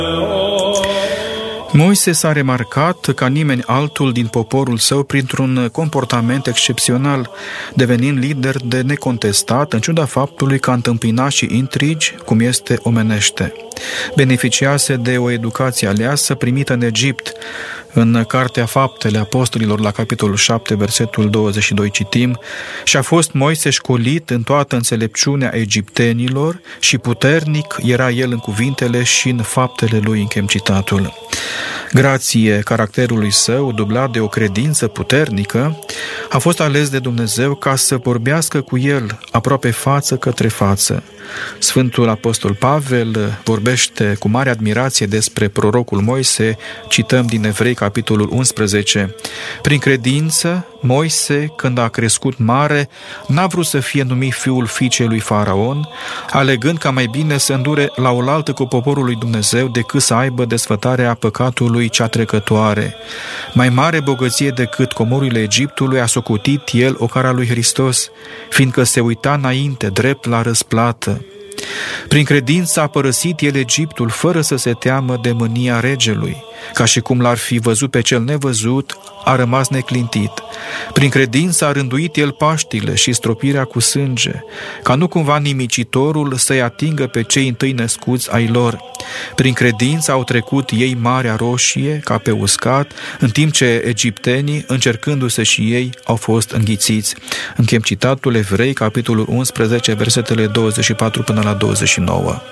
Moise s-a remarcat ca nimeni altul din poporul său printr-un comportament excepțional, devenind lider de necontestat, în ciuda faptului că a întâmpinat și intrigi, cum este omenește. Beneficiase de o educație aleasă primită în Egipt. În Cartea Faptele Apostolilor, la capitolul 7, versetul 22, citim: și a fost Moise școlit în toată înțelepciunea egiptenilor și puternic era el în cuvintele și în faptele lui, închem citatul. Grație caracterului său, dublat de o credință puternică, a fost ales de Dumnezeu ca să vorbească cu el aproape față către față. Sfântul Apostol Pavel vorbește cu mare admirație despre prorocul Moise, cităm din Evrei, capitolul 11. Prin credință, Moise, când a crescut mare, n-a vrut să fie numit fiul fiicei lui Faraon, alegând ca mai bine să îndure la oaltă cu poporul lui Dumnezeu decât să aibă desfătarea păcatului cea trecătoare. Mai mare bogăție decât comorurile Egiptului a socotit el ocara lui Hristos, fiindcă se uita înainte drept la răsplată. Prin credință a părăsit el Egiptul fără să se teamă de mânia regelui, ca și cum l-ar fi văzut pe cel nevăzut, a rămas neclintit. Prin credință a rânduit el Paștile și stropirea cu sânge, ca nu cumva nimicitorul să-i atingă pe cei întâi născuți ai lor. Prin credință au trecut ei Marea Roșie ca pe uscat, în timp ce egiptenii, încercându-se și ei, au fost înghițiți. Închem citatul Evrei, capitolul 11, versetele 24 până la 29.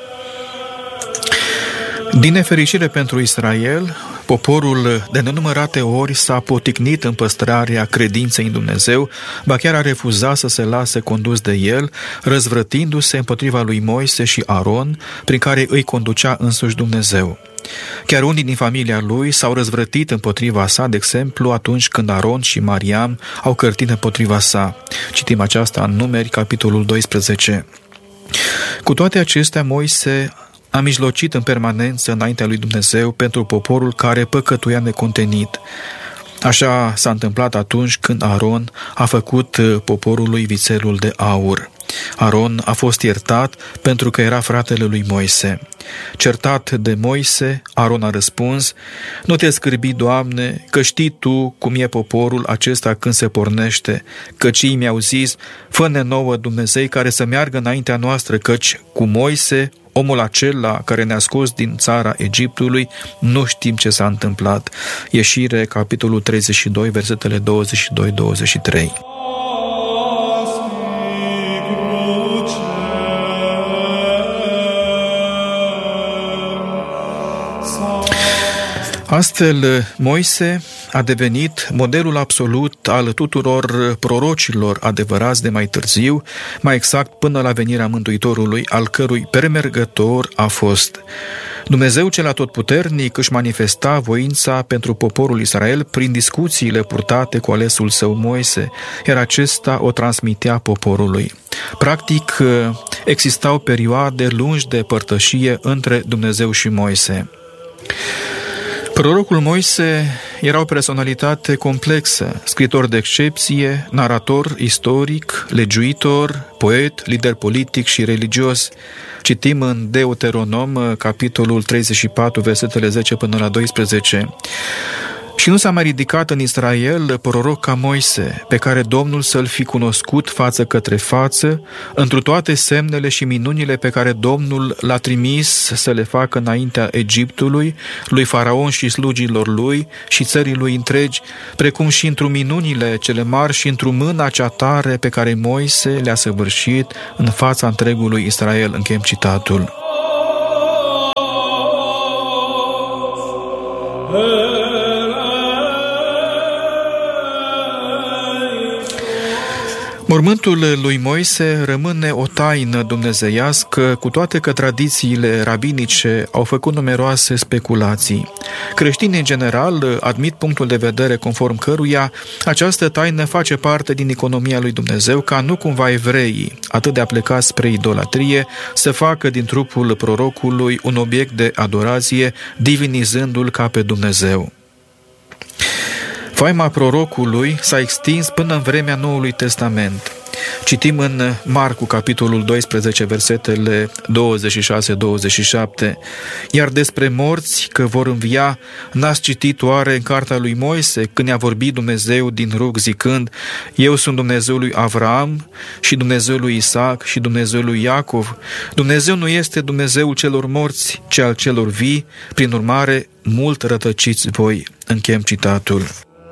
Din nefericire pentru Israel, poporul de nenumărate ori s-a poticnit în păstrarea credinței în Dumnezeu, ba chiar a refuzat să se lase condus de el, răzvrătindu-se împotriva lui Moise și Aron, prin care îi conducea însuși Dumnezeu. Chiar unii din familia lui s-au răzvrătit împotriva sa, de exemplu, atunci când Aron și Mariam au cărtit împotriva sa. Citim aceasta în Numeri, capitolul 12. Cu toate acestea, Moise a mijlocit în permanență înaintea lui Dumnezeu pentru poporul care păcătuia necontenit. Așa s-a întâmplat atunci când Aron a făcut poporului vițelul de aur. Aron a fost iertat pentru că era fratele lui Moise. Certat de Moise, Aron a răspuns: nu te scârbi, Doamne, că știi Tu cum e poporul acesta când se pornește, căci ei mi-au zis: fă-ne nouă Dumnezei care să meargă înaintea noastră, căci cu Moise, omul acela care ne-a scos din țara Egiptului, nu știm ce s-a întâmplat. Ieșire, capitolul 32, versetele 22-23. Astfel, Moise a devenit modelul absolut al tuturor prorocilor adevărați de mai târziu, mai exact până la venirea Mântuitorului, al cărui premergător a fost. Dumnezeu cel atotputernic își manifesta voința pentru poporul Israel prin discuțiile purtate cu alesul său Moise, iar acesta o transmitea poporului. Practic, existau perioade lungi de părtășie între Dumnezeu și Moise. Prorocul Moise era o personalitate complexă, scriitor de excepție, narator istoric, legiuitor, poet, lider politic și religios. Citim în Deuteronom, capitolul 34, versetele 10 până la 12. Și nu s-a mai ridicat în Israel proroc ca Moise, pe care Domnul să-l fi cunoscut față către față, întru toate semnele și minunile pe care Domnul l-a trimis să le facă înaintea Egiptului, lui Faraon și slugilor lui și țării lui întregi, precum și întru minunile cele mari și întru mâna cea tare pe care Moise le-a săvârșit în fața întregului Israel. Închem citatul. Mormântul lui Moise rămâne o taină dumnezeiască, cu toate că tradițiile rabinice au făcut numeroase speculații. Creștinii, în general, admit punctul de vedere conform căruia această taină face parte din economia lui Dumnezeu, ca nu cumva evreii, atât de aplecați spre idolatrie, să facă din trupul prorocului un obiect de adorație, divinizându-l ca pe Dumnezeu. Faima prorocului s-a extins până în vremea Noului Testament. Citim în Marcu, capitolul 12, versetele 26-27. Iar despre morți că vor învia, n-ați citit oare în cartea lui Moise, când ne-a vorbit Dumnezeu din rug zicând: Eu sunt Dumnezeul lui Avraam și Dumnezeul lui Isaac și Dumnezeul lui Iacov. Dumnezeu nu este Dumnezeul celor morți, ci al celor vii, prin urmare, mult rătăciți voi. Încheiem citatul.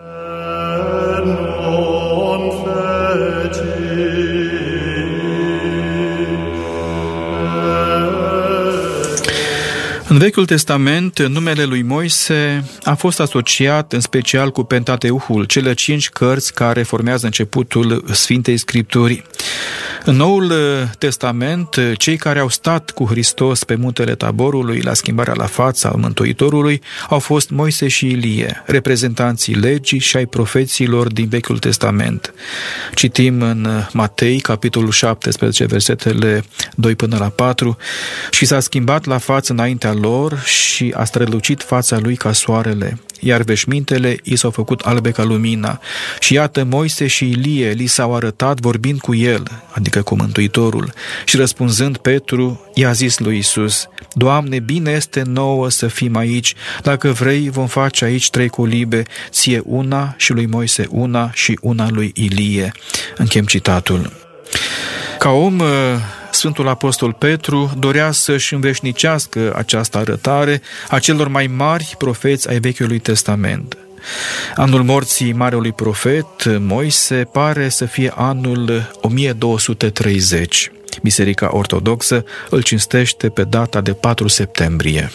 În Vechiul Testament, numele lui Moise a fost asociat în special cu Pentateuhul, cele 5 cărți care formează începutul Sfintei Scripturi. În Noul Testament, cei care au stat cu Hristos pe muntele Taborului la schimbarea la față al Mântuitorului au fost Moise și Ilie, reprezentanții legii și ai profeților din Vechiul Testament. Citim în Matei, capitolul 17, versetele 2 până la 4, și s-a schimbat la față înaintea lor și a strălucit fața lui ca soarele, iar veșmintele i s-au făcut albe ca lumina. Și iată, Moise și Ilie li s-au arătat vorbind cu el, adică cu Mântuitorul. Și răspunzând Petru, i-a zis lui Iisus: Doamne, bine este nouă să fim aici. Dacă vrei, vom face aici 3 colibe, ție una și lui Moise una și una lui Ilie. Închem citatul. Ca om, Sfântul Apostol Petru dorea să-și înveșnicească această arătare a celor mai mari profeți ai Vechiului Testament. Anul morții marelui profet Moise pare să fie anul 1230. Biserica Ortodoxă îl cinstește pe data de 4 septembrie.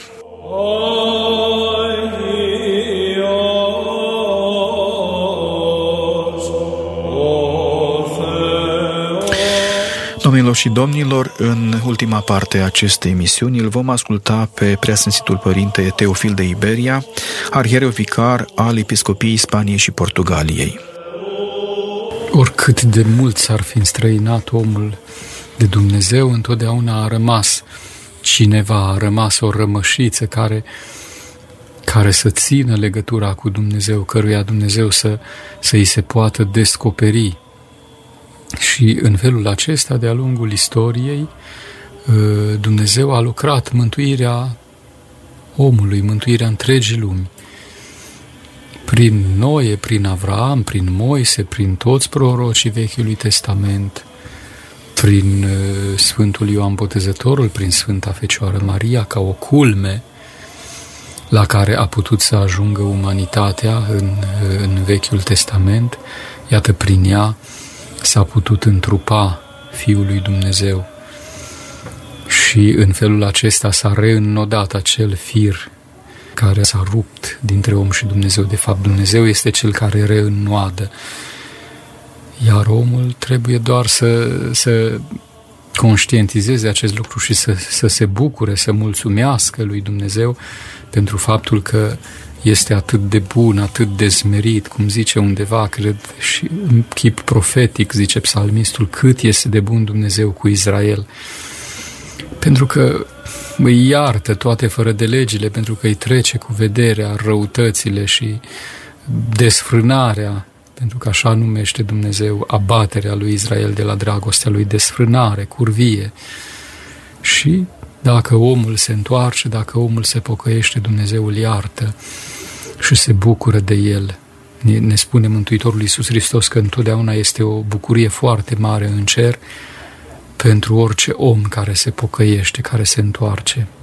Domnilor și domnilor, în ultima parte a acestei emisiuni îl vom asculta pe Preasfințitul Părinte Teofil de Iberia, arhiereu vicar al Episcopiei Spaniei și Portugaliei. Oricât de mult s-ar fi înstrăinat omul de Dumnezeu, întotdeauna a rămas cineva, a rămas o rămășiță care să țină legătura cu Dumnezeu, căruia Dumnezeu să îi se poată descoperi. Și în felul acesta, de-a lungul istoriei, Dumnezeu a lucrat mântuirea omului, mântuirea întregii lumi. Prin Noe, prin Avraam, prin Moise, prin toți prorocii Vechiului Testament, prin Sfântul Ioan Botezătorul, prin Sfânta Fecioară Maria, ca o culme la care a putut să ajungă umanitatea în Vechiul Testament. Iată, prin ea s-a putut întrupa Fiul lui Dumnezeu și în felul acesta s-a reînnodat acel fir care s-a rupt dintre om și Dumnezeu. De fapt, Dumnezeu este Cel care reînnoadă, iar omul trebuie doar să conștientizeze acest lucru și să se bucure, să mulțumească lui Dumnezeu pentru faptul că este atât de bun, atât de smerit, cum zice undeva, cred, și în chip profetic, zice psalmistul, cât este de bun Dumnezeu cu Israel. Pentru că îi iartă toate fără de legile, pentru că îi trece cu vederea răutățile și desfrânarea, pentru că așa numește Dumnezeu abaterea lui Israel de la dragostea lui, desfrânare, curvie. Și dacă omul se întoarce, dacă omul se pocăiește, Dumnezeu îl iartă și se bucură de el. Ne spune Mântuitorul Iisus Hristos că întotdeauna este o bucurie foarte mare în cer pentru orice om care se pocăiește, care se întoarce.